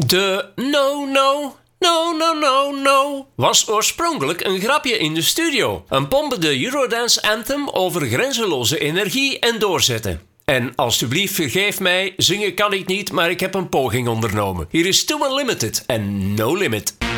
De No was oorspronkelijk een grapje in de studio. Een pompende Eurodance anthem over grenzeloze energie en doorzetten. En alsjeblieft vergeef mij, zingen kan ik niet, maar ik heb een poging ondernomen. Hier is Too Unlimited en No Limit.